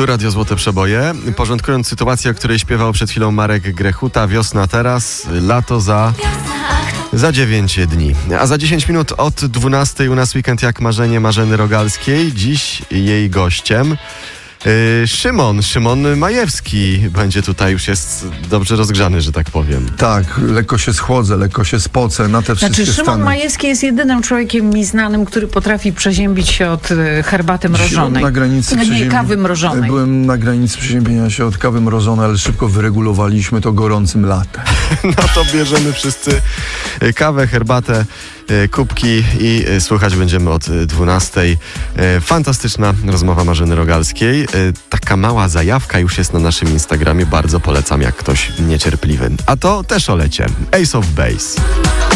Tu Radio Złote Przeboje. Porządkując sytuację, o której śpiewał przed chwilą Marek Grechuta. Wiosna teraz, lato za 9 dni. A za 10 minut od 12 u nas weekend jak marzenie Marzeny Rogalskiej. Dziś jej gościem Szymon Majewski będzie tutaj, już jest dobrze rozgrzany, że tak powiem. Tak, lekko się schłodzę, lekko się spocę na te wszystkie Szymon stany. Majewski jest jedynym człowiekiem mi znanym, który potrafi przeziębić się od herbaty mrożonej. Na granicy kawy mrożonej. Byłem na granicy przeziębienia się od kawy mrożonej, ale szybko wyregulowaliśmy to gorącym latem. No to bierzemy wszyscy kawę, herbatę, kubki i słuchać będziemy od 12. Fantastyczna rozmowa Marzeny Rogalskiej. Taka mała zajawka już jest na naszym Instagramie. Bardzo polecam, jak ktoś niecierpliwy. A to też o lecie. Ace of Base.